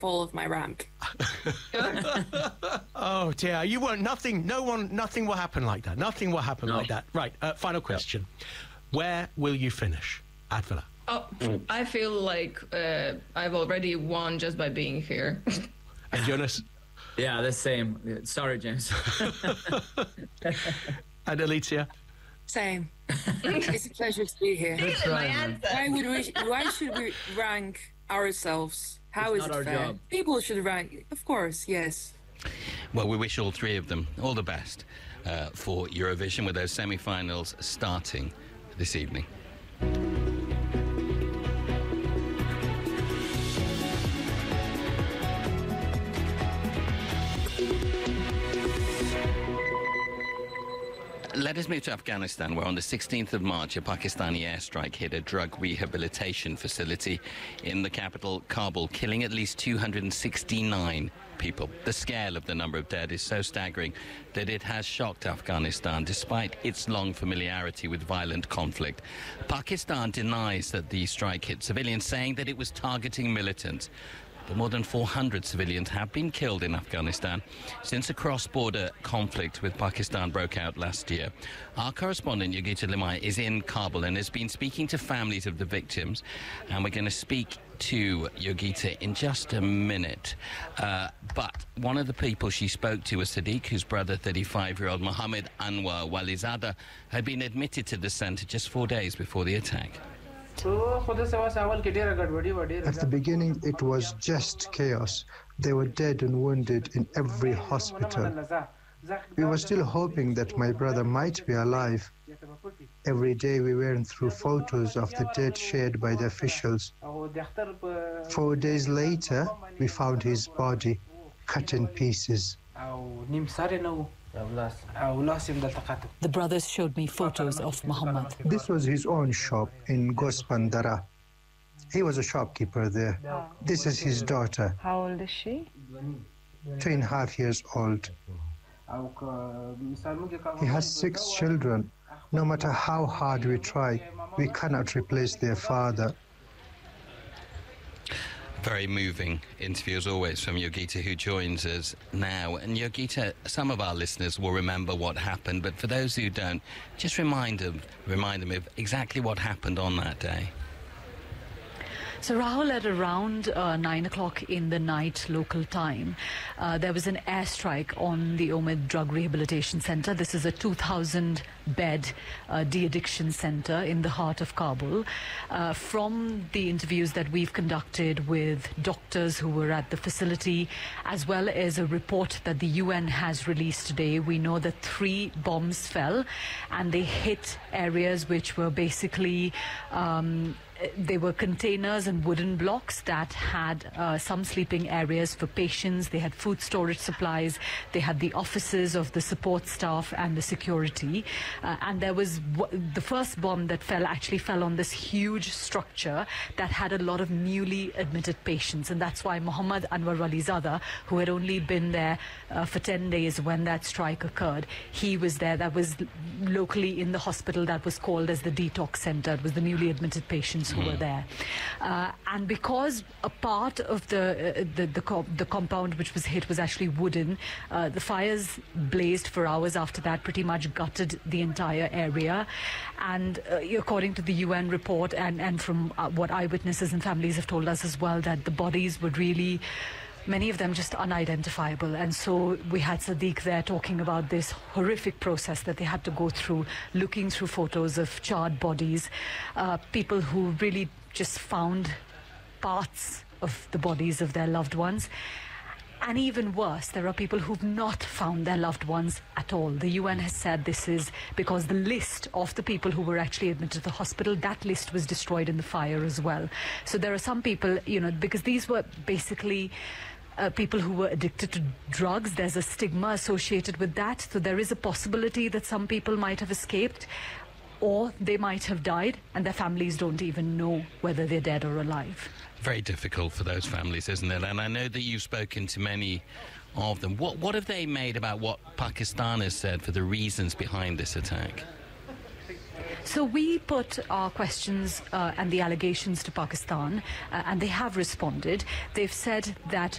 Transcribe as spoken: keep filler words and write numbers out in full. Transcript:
fall of my rank. Oh dear, you won't. Nothing. No one. Nothing will happen like that. Nothing will happen no. like that. Right. Uh, final question: yep. Where will you finish, Advila? Oh, I feel like uh, I've already won just by being here. And Jonas? Yeah, the same. Sorry, James. And Alicia? Same. It's a pleasure to be here. That's right, why would we? Why should we rank ourselves? How it's is not it our fair? job. People should rank, of course. Yes. Well, we wish all three of them all the best uh, for Eurovision, with those semi-finals starting this evening. Let us move to Afghanistan, where on the sixteenth of March, a Pakistani airstrike hit a drug rehabilitation facility in the capital, Kabul, killing at least two hundred sixty-nine people. The scale of the number of dead is so staggering that it has shocked Afghanistan, despite its long familiarity with violent conflict. Pakistan denies that the strike hit civilians, saying that it was targeting militants. But more than four hundred civilians have been killed in Afghanistan since a cross-border conflict with Pakistan broke out last year. Our correspondent, Yogita Limai, is in Kabul and has been speaking to families of the victims. And we're going to speak to Yogita in just a minute. Uh, but one of the people she spoke to was Sadiq, whose brother, thirty-five-year-old Mohammed Anwar Walizada, had been admitted to the centre just four days before the attack. At the beginning, it was just chaos. They were dead and wounded in every hospital. We were still hoping that my brother might be alive. Every day we went through photos of the dead shared by the officials. Four days later, we found his body cut in pieces. The brothers showed me photos of Muhammad. This was his own shop in Gospandara. He was a shopkeeper there. This is his daughter. How old is she? Two and a half years old. He has six children. No matter how hard we try, we cannot replace their father. Very moving interview, as always, from Yogita, who joins us now. And Yogita, some of our listeners will remember what happened, but for those who don't, just remind them, remind them of exactly what happened on that day. So Rahul, at around uh, nine o'clock in the night local time, uh, there was an airstrike on the Omid Drug Rehabilitation Centre. This is a two thousand bed uh, de-addiction centre in the heart of Kabul. Uh, from the interviews that we've conducted with doctors who were at the facility, as well as a report that the U N has released today, we know that three bombs fell and they hit areas which were basically um, they were containers and wooden blocks that had uh, some sleeping areas for patients. They had food storage supplies. They had the offices of the support staff and the security. Uh, and there was w the first bomb that fell actually fell on this huge structure that had a lot of newly admitted patients. And that's why Mohammed Anwar Walizada, who had only been there uh, for ten days when that strike occurred, he was there. That was locally in the hospital that was called as the detox center. It was the newly admitted patients who were there. Uh, and because a part of the, uh, the, the, co the compound which was hit was actually wooden, uh, the fires blazed for hours after that, pretty much gutted the entire area. And uh, according to the U N report and, and from uh, what eyewitnesses and families have told us as well, that the bodies were really, many of them just unidentifiable. And so we had Sadiq there talking about this horrific process that they had to go through, looking through photos of charred bodies, uh, people who really just found parts of the bodies of their loved ones. And even worse, there are people who've not found their loved ones at all. The U N has said this is because the list of the people who were actually admitted to the hospital, that list was destroyed in the fire as well. So there are some people, you know, because these were basically Uh, people who were addicted to drugs. There's a stigma associated with that. So there is a possibility that some people might have escaped, or they might have died, and their families don't even know whether they're dead or alive. Very difficult for those families, isn't it? And I know that you've spoken to many of them. What, what have they made about what Pakistan has said for the reasons behind this attack? So we put our questions uh, and the allegations to Pakistan, uh, and they have responded. They've said that